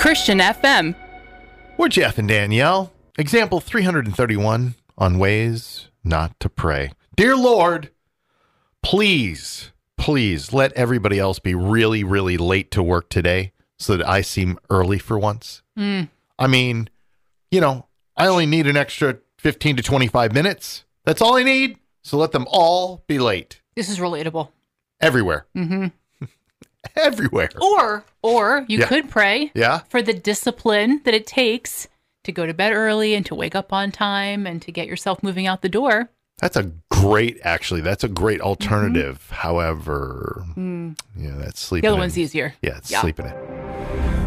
Christian FM. We're Jeff and Danielle. Example 331 on ways not to pray. Dear Lord, please let everybody else be really, really late to work today so that I seem early for once. I mean, I only need an extra 15 to 25 minutes. That's all I need. So let them all be late. This is relatable. Everywhere. Mm-hmm. Everywhere. Or you could pray Yeah. for the discipline that it takes to go to bed early and to wake up on time and to get yourself moving out the door. That's a great alternative. However, that's sleeping. The other in. one's easier. Yeah, it's Yeah. sleeping in.